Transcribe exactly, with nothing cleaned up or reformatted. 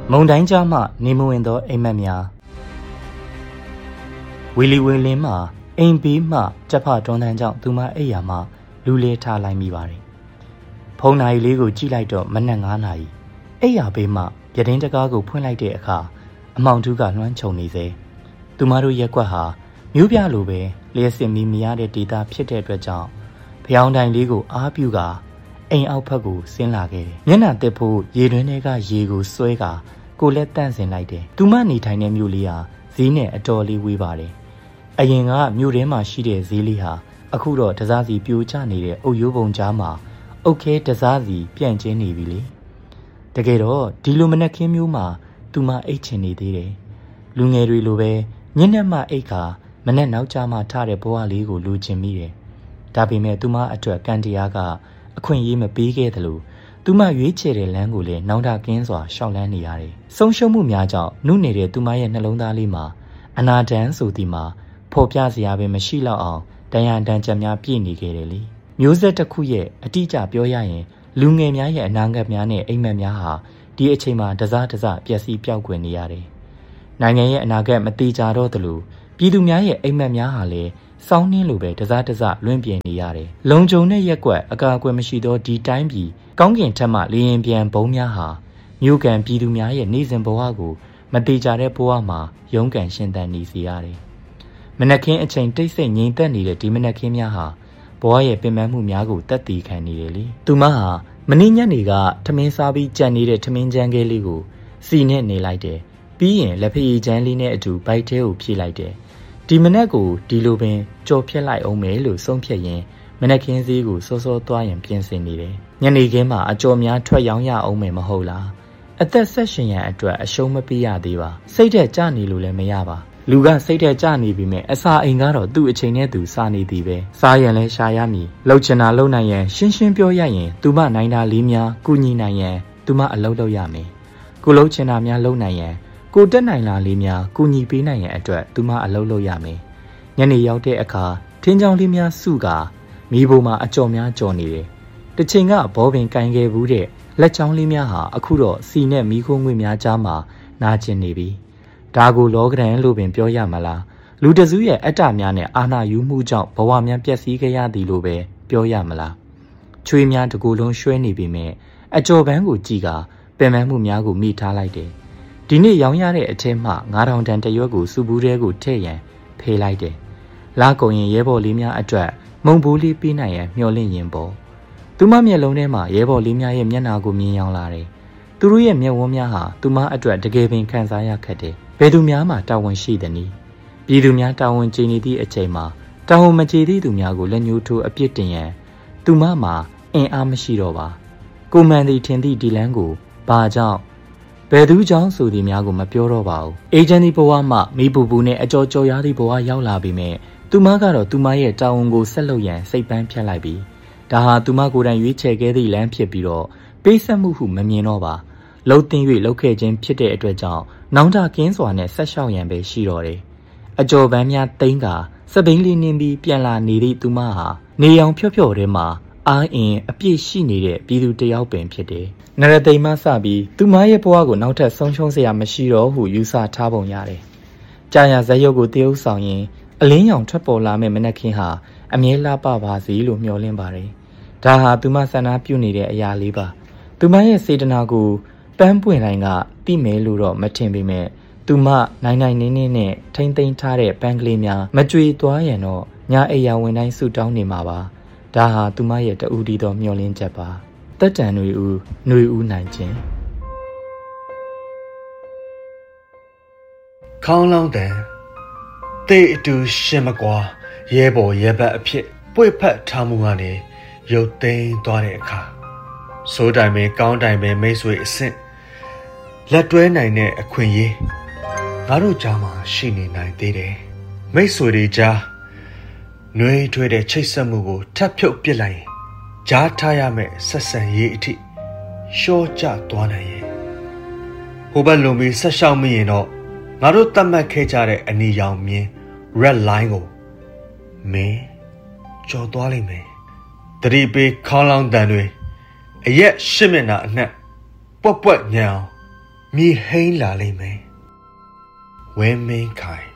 မုန်တိုင်းကြားမှနေမဝင်သောအိမ်မက်များဝီလီဝီလင်းမှာအိမ်ဘေးမှကြက်ဖတွန်းတန်းကြောင့်သူမအိပ်ယာမှလူလေးထားလိုက်မိပါတယ်ဖုန်းနာရီလေးကိုကြည့်လိုက်တော့မနက်ငါးနာရီအိပ်ယာဘေးမှပြတင်းတကားကိုဖွင့်လိုက်တဲ့အခါအမောင်တူးကလွှမ်းခြုံနေစေသူမတို့ရက်ကွက်ဟာမြို့ပြလိုပဲလျှက်စင်မီမရတဲ့ဒေတာဖြစ်တဲ့အတွက်ကြောင့်ဖျောင်းတိုင်လေးကိုအားပြုကာအိမ်အောက်ဘက်ကိုဆင်းလာခဲ့တယ်မျက်နှာတက်ဖို့ရေတွင်းထဲကရေကိုဆွဲကာကိုလက်တန့်စင်လိုက်တယ်သူမနေထိုင်တဲ့မြို့လေးဟာဈေးနဲ့အတော်လေးဝေးပါတယ်အရင်ကမြို့ထဲမှာရှိတဲ့ဈေးလေးဟာအခုတော့တစားစီပြိုကျနေတဲ့အုတ်ရိုးပုံကြားမှာအုတ်ခဲတစားစီပြန့်ကျင်းနေပြီလေတကယ်တော့ဒီလိုမနက်ခင်းမျိုးမှာသူမအိတ်ချင်နေသေးတယ်လူငယ်တွေလိုပဲညနေမှအိတ်ကမနက်နောက်ကျမှထားတဲ့ဘဝလေးကိုလူချင်မိတယ်ဒါပေမဲ့သူမအတွက်ကံတရားကအခွင့်အရေးမပေးခဲ့သလိုသူမရွေးချယ်တဲ့လမ်းကိုလည်းနောင်တကင်းစွာရှောက်လန်းနေရတယ်ဆုံးရှုံးမှုများကြောင့်နှုတ်နေတဲ့သူမရဲ့နှလုံးသားလေးမှာအနာတန်ဆိုသည်မှာဖော်ပြစရာပဲမရှိတော့အောင်တန်ရန်တန်ချက်များပြည့်နေခဲ့တယ်လေမျိုးဆက်တစ်ခုရဲ့အတိအကျပြောရရင်လူငယ်များရဲ့အနာဂတ်များနဲ့အိမ်မက်များဟာဒီအချိန်မှာတစားတစားပျက်စီးပျောက်ကွယ်နေရတယ်နိုင်ငံရဲ့အနာဂတ်မတိကျတော့သလိုပြည်သူများရဲ့အိမ်မက်များဟာလည်းစောင်းနှင်းလိုပဲတစားတစားလွင့်ပြင်းနေရတယ်လုံခြုံတဲ့ရက်ကွက်အကာအကွယ်မရှိသောဒီတိုင်းပြည်ကောင်းကင်ထက်မှလေရင်ပြန်ဘုံများဟာမြို့ကန်ပြည်သူများရဲ့နေ့စဉ်ဘဝကိုမတိကျတဲ့ဘဝမှာရုန်းကန်ရှင်သန်နေစေရတယ်မနက်ခင်းအချိန်တိတ်ဆိတ်ငြိမ်သက်နေတဲ့ဒီမနက်ခင်းများဟာဘဝရဲ့ပင်ပန်းမှုများကိုတက်တည်ခံနေတယ်လေသူမဟာမနေ့ညနေကထမင်းစားပြီးကြံနေတဲ့ထမင်းချမ်းကဲလေးကိုစီနဲ့နေလိုက်တယ်ပြီးရင်လက်ဖက်ရည်ချမ်းလေးနဲ့အတူဘိုက်ထဲကိုဖြည့်လိုက်တယ်ဒီမနက်ကိုဒီလိုပင်ကြော်ဖြတ်လိုက်အောင်မယ်လို့ဆုံးဖြတ်ရင်မနက်ခင်းစည်းကိုစောစောသွားရင်ပြင်ဆင်နေတယ်ညနေခင်းမှာအကြော်များထွက်ရောင်းရအောင်မယ်မဟုတ်လားအသက်ဆက်ရှင်ရန်အတွက်အရှုံးမပေးရသေးပါစိတ်ထက်ကြနေလို့လည်းမရပါလူကစိတ်ထက်ကြနေပြီမဲ့အစာအိမ်ကတော့သူ့အချိန်နဲ့သူစားနေသည်ပဲစားရန်လဲရှာရမည်လှုပ်ချင်တာလှုပ်နိုင်ရန်ရှင်းရှင်းပြောရရင်သူမနိုင်တာလေးများကုညီနိုင်ရန်သူမအလုပ်လုပ်ရမယ်ကိုလှုပ်ချင်တာများလှုပ်နိုင်ရန်ကိုတက်နိုင်လာလေးများကုညီပေးနိုင်ရန်အတွက်သူမအလုပ်လုပ်ရမယ်ညနေရောက်တဲ့အခါထင်းချောင်းလေးများစုကာမိဘမှာအကြော်များကြော်နေတယ်တစ်ချိန်ကဘောပင်ကင်ခဲ့ဘူးတဲ့လက်ချောင်းလေးများဟာအခုတော့စီနဲ့မိခိုးငွေများကြားမှာနာကျင်နေပြီဒါကိုလောကရန်လို့ပင်ပြောရမလားလူတစုရဲ့အတ္တများနဲ့အာဏာယူမှုကြောင့်ဘဝများပျက်စီးခဲ့ရသည်လို့ပဲပြောရမလားချွေးများတကူလုံးရွှဲနေပြီမဲ့အကြော်ပန်းကိုကြည်ကပင်ပန်းမှုများကိုမိထားလိုက်တယ်ဒီနေ့ရောင်းရတဲ့အထက်မှငါးထောင်တန်တရွက်ကိုစုဘူးတဲကိုထည့်ရန်ဖေးလိုက်တယ်လာကုန်ရင်ရဲဘော်လေးများအတွက်မုံဘိုးလေးပေးနိုင်ရန်မျှော်လင့်ရင်ပေါ့သူမမျက်လုံးထဲမှာရဲဘော်လေးများရဲ့မျက်နှာကိုမြင်ရောက်လာတယ်သူတို့ရဲ့မျက်ဝန်းများဟာသူမအတွက်တကယ်ပင်ခံစားရခက်တယ်ဘယ်သူများမှတာဝန်ရှိသနည်းပြည်သူများတာဝန်ကျေနေသည့်အချိန်မှာတာဝန်မကျေသည့်သူများကိုလက်ညှိုးထိုးအပြစ်တင်ရန်သူမမှာအင်အားမရှိတော့ပါကိုမှန်သည်ထင်သည့်ဒီလန်းကိုဘာကြောင့်ဘယ်သူကြောင့်ဆိုသည်များကိုမပြောတော့ပါဘူးအေဂျင့်ဒီဘဝမှမိပူပူနဲ့အကြော်ကြော်ရသည့်ဘဝရောက်လာပြီမဲ့သူမကတော့သူမရဲ့တာဝန်ကိုဆက်လုပ်ရန်စိတ်ပန်းဖြတ်လိုက်ပြီဒါဟာသူမကိုယ်တိုင်ရွေးချယ်ခဲ့သည့်လမ်းဖြစ်ပြီးတော့ပေးဆက်မှုဟုမမြင်တော့ပါလှုပ်သိမ်း၍လှုပ်ခဲ့ခြင်းဖြစ်တဲ့အတွက်ကြောင့်နောင်တကင်းစွာနဲ့ဆက်လျှောက်ရန်ပဲရှိတော့တယ်အကြော်ပန်းများသိမ်းကာစပိန်လေးနင်းပြီးပြန်လာနေသည့်သူမဟာနေအောင်ဖြော့ဖြော့ထဲမှာအာအင်အပြည့်ရှိနေတဲ့ပြည်သူတယောက်ပင်ဖြစ်တယ်နရသိမ်းမစပြီးသူမရဲ့ဘဝကိုနောက်ထပ်ဆုံးရှုံးစရာမရှိတော့ဟုယူဆထားပုံရတယ်ကြာရဇက်ရုပ်ကိုတရုပ်ဆောင်ရင်အလင်းရောင်ထွက်ပေါ်လာမဲ့မနက်ခင်းဟာအမြဲလှပပါစေလို့မျှော်လင့်ပါတယ်ဒါဟာသူမဆန္ဒပြုနေတဲ့အရာလေးပါသူမရဲ့စေတနာကိုပန်းပွင့်တိုင်းကတိမဲလို့တော့မထင်ပေမဲ့သူမနိုင်နိုင်နေနေနဲ့ထိမ့်သိမ်းထားတဲ့ပန်းကလေးများမကြွေသွားရင်တော့ညာအိယာဝင်တိုင်းဆူတောင်းနေမှာပါဒါဟာသူမရဲ့တူဒီတော်မျှော်လင့်ချက်ပါတက်တန်တွေဦးຫນွေဦးနိုင်ခြင်းခေါင်းလောင်းတန်တေးအတူရှင်မကွာရဲဘော်ရဲဘက်အဖြစ်ပွေ့ဖက်ထားမှုကနေရုပ်သိမ်းသွားတဲ့အခါစိုးတိုင်ပဲကောင်းတိုင်ပဲမိတ်ဆွေအဆင့်လက်တွဲနိုင်တဲ့အခွင့်အရေးငါတို့ကြားမှာရှိနေနိုင်သေးတယ်မိတ်ဆွေတွေကြားနှွေးထွေးတဲ့ချိတ်ဆက်မှုကိုထပ်ဖြုတ်ပစ်လိုက်ရင်ကြားထားရမယ့်ဆက်ဆံရေးအထိရှော့ကျသွားနိုင်ရဲ့ဟိုဘက်လုံပြီးဆက်ရှောက်မိရင်တော့ငါတို့သတ်မှတ်ခဲ့ကြတဲ့အနီရောင်မြင် red line ကိုမင်းကျော်သွားလိမ့်မယ်တတိပေးခေါင်းလောင်းတန်တွေအရက်ရှစ်မျက်နှာအနှက်ပွက်ပွက်ညံအောင်မြေဟိန်းလာလိမ့်မယ်ဝဲမင်းခိုင်